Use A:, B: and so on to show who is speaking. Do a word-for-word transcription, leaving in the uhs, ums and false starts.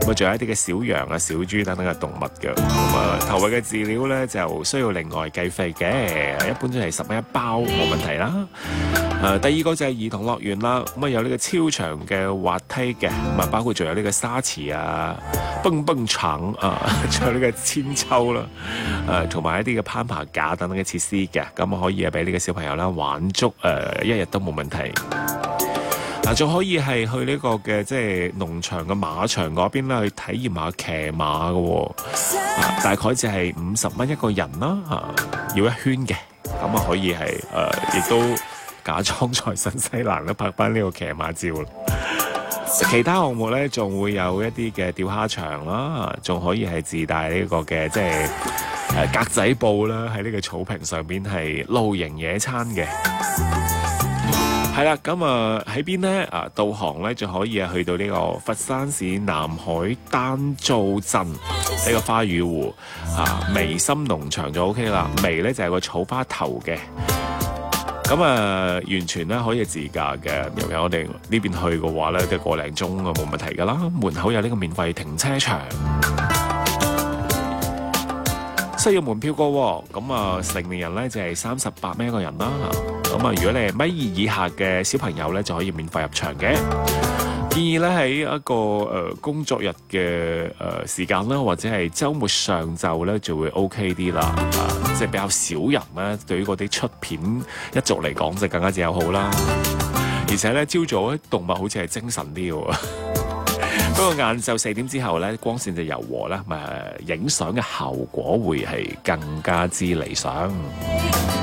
A: 咁啊，仲有一啲嘅小羊啊、小豬等等嘅動物嘅。咁啊，頭位嘅飼料咧就需要另外計費嘅，一般都係十蚊一包，冇問題啦。誒，第二個就係兒童樂園啦，咁啊有呢個超長嘅滑梯嘅，咁啊包括仲有呢個沙池啊、蹦蹦床啊，仲有呢個千秋啦，誒同埋一啲嘅攀爬架等等嘅設施嘅，咁啊可以啊俾呢個小朋友啦玩足誒、呃、一日都冇問題。嗱，仲可以係去呢個嘅即係農場嘅馬場嗰邊啦，去體驗下騎馬嘅喎、啊，大概就係五十蚊一個人啦，嚇、啊，繞一圈嘅，咁啊可以係誒，亦、呃、都假裝在新西蘭咧拍翻呢個騎馬照啦。其他項目咧，仲會有一啲嘅釣蝦場啦，仲可以係自帶呢個嘅即係誒格仔布啦，喺呢個草坪上邊係露營野餐嘅。係啦，咁啊喺邊呢？啊，導航咧就可以啊去到呢個佛山市南海丹灶鎮呢個花魚湖啊，微心農場就 O K 啦。微咧就係個草花頭嘅，咁啊完全咧可以自駕嘅。尤其我哋呢邊去嘅話咧，都個零鐘啊冇問題噶啦。門口有呢個免費停車場。需要門票個喎，咁啊成年人咧就係三十八蚊一個人啦。咁啊，如果你係米二以下嘅小朋友咧，就可以免費入場嘅。建議咧喺一個誒、呃、工作日嘅誒、呃、時間啦，或者係週末上晝咧，就會 O K 啲啦。啊，即係比較少人咧，對於嗰啲出片一族嚟講，就更加之友好啦。而且咧，朝早咧動物好似係精神啲嘅。不過晏晝四點之後咧，光線就柔和啦，咪影相嘅效果會係更加之理想。